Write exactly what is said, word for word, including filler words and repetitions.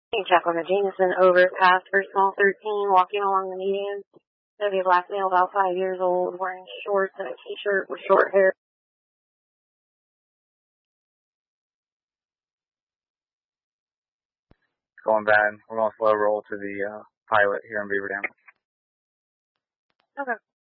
Hey, Jacqueline Jameson, over past First Mall thirteen, walking along the median. There'll be a black male about five years old, wearing shorts and a t-shirt with short hair. It's going bad. We're going to slow roll to the uh, pilot here in Beaver Dam. Okay.